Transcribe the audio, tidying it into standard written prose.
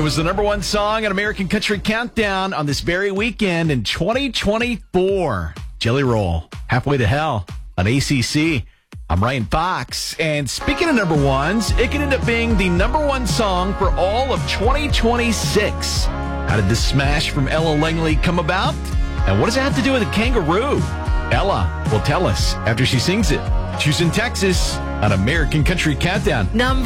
was the number one song on American Country Countdown on this very weekend in 2024. Jelly Roll, Halfway to Hell on ACC. I'm Ryan Fox. And speaking of number ones, it could end up being the number one song for all of 2026. How did this smash from Ella Langley come about? And what does it have to do with a kangaroo? Ella will tell us after she sings it. Houston, Texas on American Country Countdown. Number